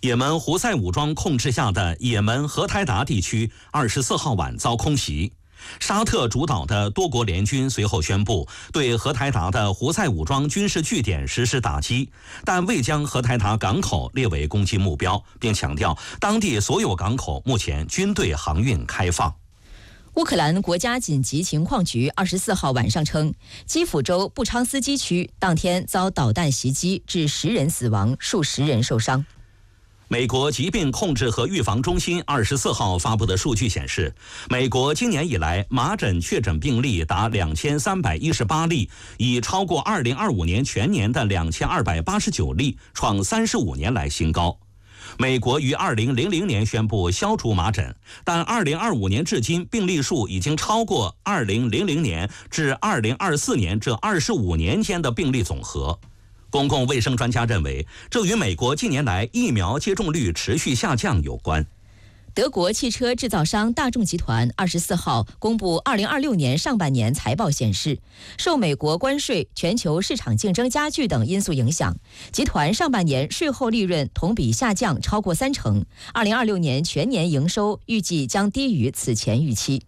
也门胡塞武装控制下的也门荷台达地区24号晚遭空袭。沙特主导的多国联军随后宣布对荷台达的胡塞武装军事据点实施打击，但未将荷台达港口列为攻击目标，并强调当地所有港口目前均对航运开放。 乌克兰国家紧急情况局24号晚上称，基辅州布昌斯基区当天遭导弹袭击，致10人死亡，数十人受伤。 美国疾病控制和预防中心24号发布的数据显示，美国今年以来麻疹确诊病例达2318例，已超过2025年全年的2289例，创35年来新高。美国于2000年宣布消除麻疹，但2025年至今病例数已经超过2000年至2024年这25年间的病例总和。公共卫生专家认为，这与美国近年来疫苗接种率持续下降有关。 德国汽车制造商大众集团24号公布2026年上半年财报显示，受美国关税、全球市场竞争加剧等因素影响，集团上半年税后利润同比下降超过30%。2026年全年营收预计将低于此前预期。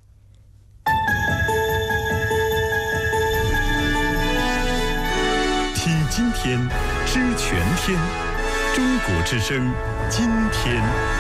听今天，知全天，中国之声，今天。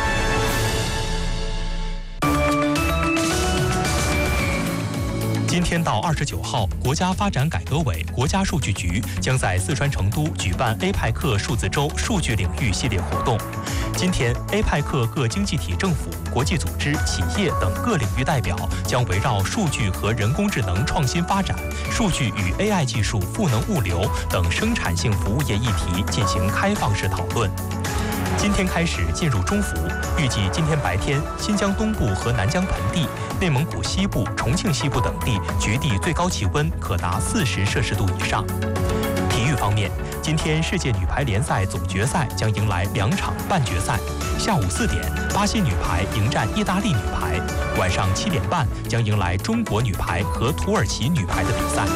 今天到29号，国家发展改革委、国家数据局将在四川成都举办 APEC 数字周数据领域系列活动。今天 ，APEC 各经济体政府、国际组织、企业等各领域代表将围绕数据和人工智能创新发展、数据与 AI 技术赋能物流等生产性服务业议题进行开放式讨论。今天开始进入中伏，预计今天白天，新疆东部和南疆盆地、内蒙古西部、重庆西部等地局地最高气温可达40摄氏度以上。体育方面，今天世界女排联赛总决赛将迎来2场半决赛。下午4点，巴西女排迎战意大利女排；晚上7点半将迎来中国女排和土耳其女排的比赛。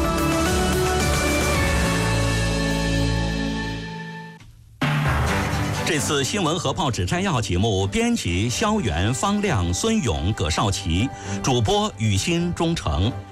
这次新闻和报纸摘要节目，编辑肖元、方亮、孙勇、葛少奇，主播雨欣、钟诚。